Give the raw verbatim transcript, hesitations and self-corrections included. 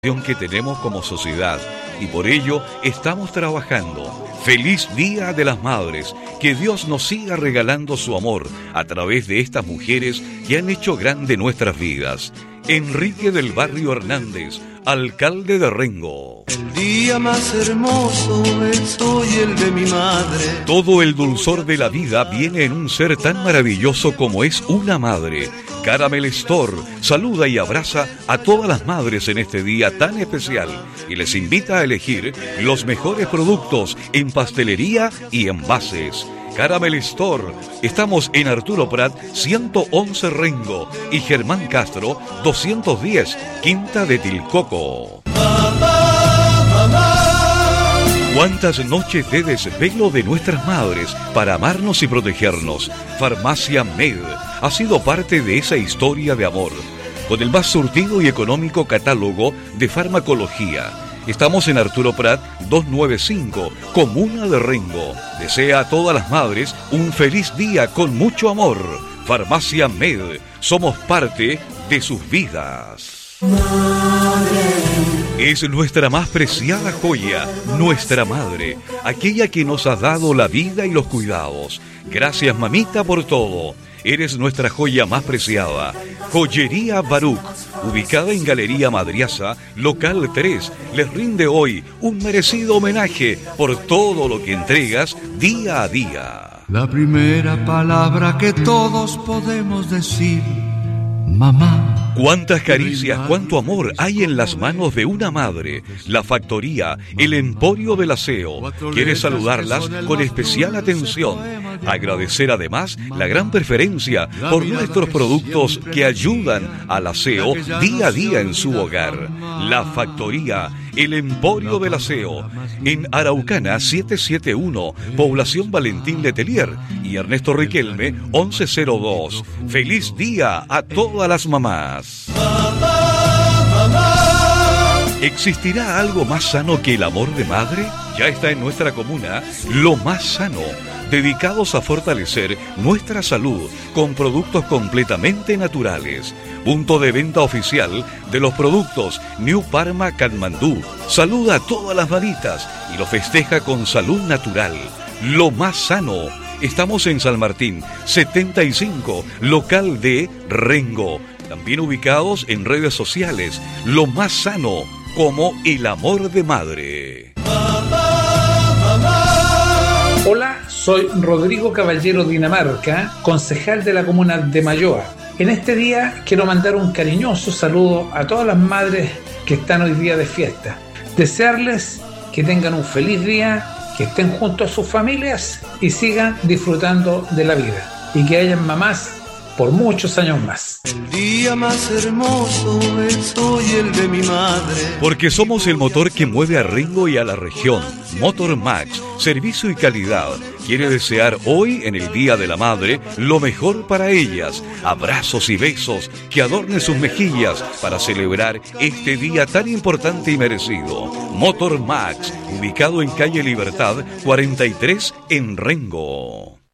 que tenemos como sociedad y por ello estamos trabajando. Feliz Día de las Madres, que Dios nos siga regalando su amor a través de estas mujeres que han hecho grande nuestras vidas. Enrique del Barrio Hernández, alcalde de Rengo. El día más hermoso es hoy el de mi madre. Todo el dulzor de la vida viene en un ser tan maravilloso como es una madre. Caramel Store saluda y abraza a todas las madres en este día tan especial y les invita a elegir los mejores productos en pastelería y envases. Caramel Store, estamos en Arturo Prat ciento once Rengo y Germán Castro doscientos diez, Quinta de Tilcoco. Mamá, mamá. ¿Cuántas noches de desvelo de nuestras madres para amarnos y protegernos? Farmacia Med ha sido parte de esa historia de amor, con el más surtido y económico catálogo de farmacología. Estamos en Arturo Prat doscientos noventa y cinco, Comuna de Rengo. Desea a todas las madres un feliz día con mucho amor. Farmacia Med, somos parte de sus vidas. Madre. Es nuestra más preciada joya, nuestra madre, aquella que nos ha dado la vida y los cuidados. Gracias, mamita, por todo. Eres nuestra joya más preciada. Joyería Baruch, ubicada en Galería Madriaza, local tres, les rinde hoy un merecido homenaje por todo lo que entregas día a día. La primera palabra que todos podemos decir, mamá. Cuántas caricias, cuánto amor hay en las manos de una madre. La Factoría, el Emporio del Aseo, quiere saludarlas con especial atención. Agradecer además la gran preferencia por nuestros productos que ayudan al aseo día a día en su hogar. La Factoría, el Emporio del Aseo, en Araucana setecientos setenta y uno, Población Valentín Letelier y Ernesto Riquelme once cero dos. ¡Feliz día a todas las mamás! ¿Existirá algo más sano que el amor de madre? Ya está en nuestra comuna Lo Más Sano, dedicados a fortalecer nuestra salud con productos completamente naturales. Punto de venta oficial de los productos New Parma Katmandú. Saluda a todas las mamitas y lo festeja con salud natural. Lo Más Sano. Estamos en San Martín, setenta y cinco, local de Rengo. También ubicados en redes sociales, Lo Más Sano, como el amor de madre. Hola, soy Rodrigo Caballero Dinamarca, concejal de la comuna de Mayoa. En este día quiero mandar un cariñoso saludo a todas las madres que están hoy día de fiesta. Desearles que tengan un feliz día, que estén junto a sus familias y sigan disfrutando de la vida. Y que hayan mamás por muchos años más. El día más hermoso es hoy el de mi madre. Porque somos el motor que mueve a Rengo y a la región. Motor Max, servicio y calidad. Quiere desear hoy, en el Día de la Madre, lo mejor para ellas. Abrazos y besos que adornen sus mejillas para celebrar este día tan importante y merecido. Motor Max, ubicado en calle Libertad cuarenta y tres en Rengo.